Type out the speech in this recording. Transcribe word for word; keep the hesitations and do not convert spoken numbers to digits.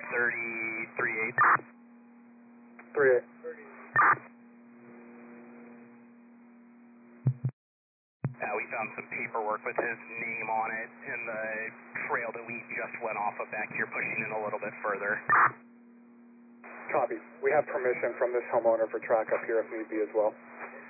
thirty-three eight. three eight. Uh, we found some paperwork with his name on it in the trail that we just went off of back here, pushing in a little bit further. Copy. We have permission from this homeowner for track up here if need be as well.